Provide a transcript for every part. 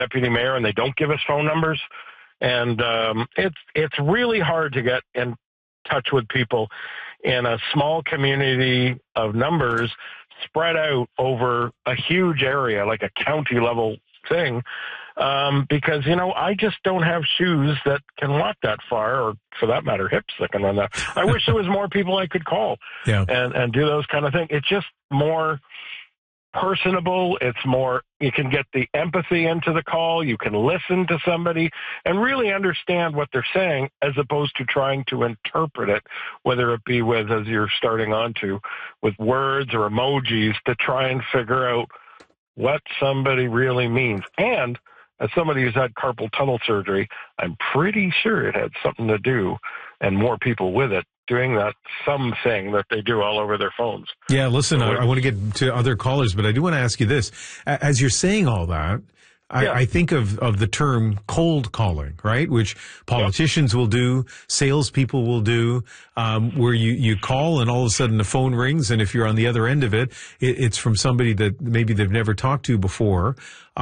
deputy mayor and they don't give us phone numbers. And it's really hard to get in touch with people in a small community of numbers spread out over a huge area, like a county level thing. Because, I just don't have shoes that can walk that far, or for that matter, hips that can run that. I wish there was more people I could call and do those kind of things. It's just more personable. It's more, you can get the empathy into the call. You can listen to somebody and really understand what they're saying, as opposed to trying to interpret it, whether it be with, as you're starting on to, with words or emojis to try and figure out what somebody really means. And as somebody who's had carpal tunnel surgery, I'm pretty sure it had something to do, and more people with it, doing that something that they do all over their phones. Yeah, listen, so I want to get to other callers, but I do want to ask you this. As you're saying all that, I think of the term cold calling, right? Which politicians will do, salespeople will do, where you call and all of a sudden the phone rings, and if you're on the other end of it, it's from somebody that maybe they've never talked to before.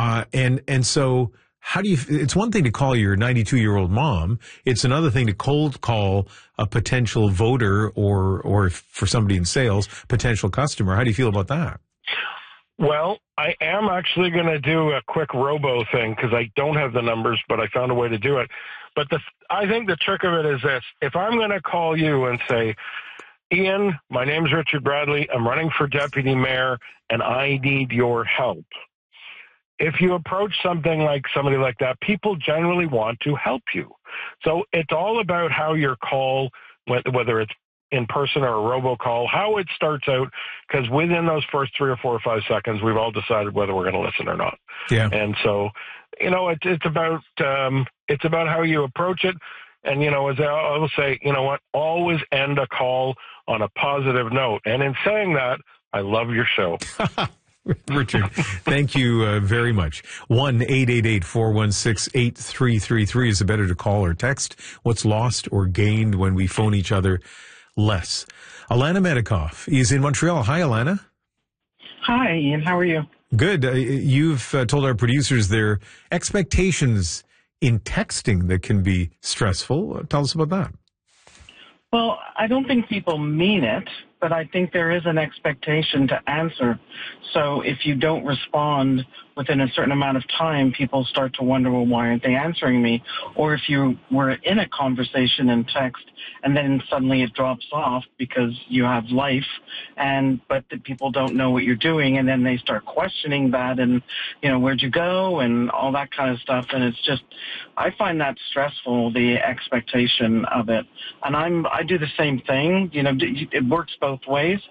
And so how do you, it's one thing to call your 92-year-old mom. It's another thing to cold call a potential voter or for somebody in sales, potential customer. How do you feel about that? Well, I am actually going to do a quick robo thing because I don't have the numbers, but I found a way to do it. But I think the trick of it is this. If I'm going to call you and say, Ian, my name's Richard Bradley, I'm running for deputy mayor, and I need your help. If you approach somebody like that, people generally want to help you. So it's all about how your call, whether it's in person or a robocall, how it starts out, because within those first 3 or 4 or 5 seconds, we've all decided whether we're going to listen or not. Yeah. And so, it's about how you approach it. And, as I will say, always end a call on a positive note. And in saying that, I love your show. Richard, thank you very much. 1-888-416-8333 is it better to call or text. What's lost or gained when we phone each other less? Alana Medikoff is in Montreal. Hi, Alana. Hi, Ian. How are you? Good. You've told our producers there are expectations in texting that can be stressful. Tell us about that. Well, I don't think people mean it, but I think there is an expectation to answer. So if you don't respond within a certain amount of time, people start to wonder, well, why aren't they answering me? Or if you were in a conversation in text and then suddenly it drops off because you have life, but the people don't know what you're doing, and then they start questioning that and, where'd you go and all that kind of stuff. And it's just, I find that stressful, the expectation of it. And I do the same thing. It works both ways.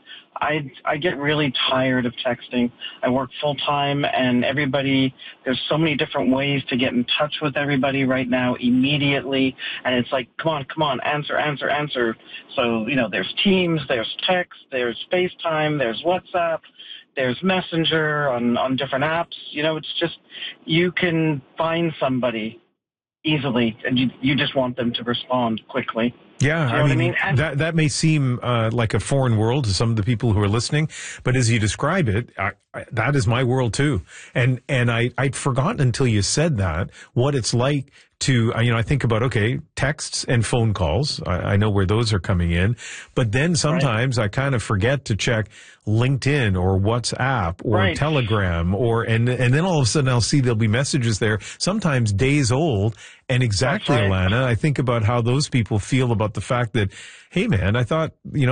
I get really tired of texting. I work full time, and there's so many different ways to get in touch with everybody right now immediately. And it's like, come on, answer. So, there's Teams, there's text, there's FaceTime, there's WhatsApp, there's Messenger on different apps. It's just, you can find somebody easily, and you just want them to respond quickly. Yeah, I mean? That may seem like a foreign world to some of the people who are listening, but as you describe it, that is my world too. And I'd forgotten until you said that what it's like to, I think about, okay, texts and phone calls. I know where those are coming in, but then sometimes I kind of forget to check LinkedIn or WhatsApp or Telegram and then all of a sudden I'll see there'll be messages there, sometimes days old. And exactly, Alana, I think about how those people feel about the fact that, hey man, I thought,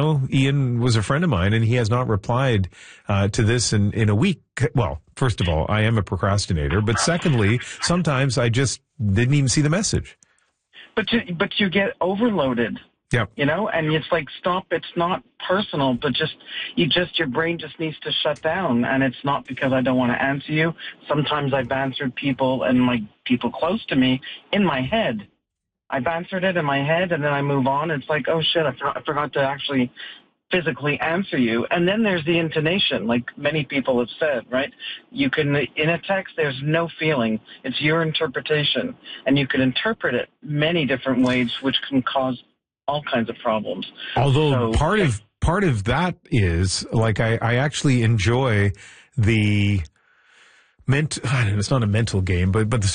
Ian was a friend of mine and he has not replied to this in a week. Well, first of all, I am a procrastinator, but secondly, sometimes I just didn't even see the message. But you get overloaded. Yep. And it's like, stop, it's not personal, but your brain just needs to shut down. And it's not because I don't want to answer you. Sometimes I've answered people and people close to me in my head. I've answered it in my head and then I move on. It's like, oh shit, I forgot to actually physically answer you. And then there's the intonation, like many people have said, right? You can, in a text, there's no feeling. It's your interpretation. And you can interpret it many different ways, which can cause all kinds of problems. Although part of that is, like, I actually enjoy the I don't know, it's not a mental game, but the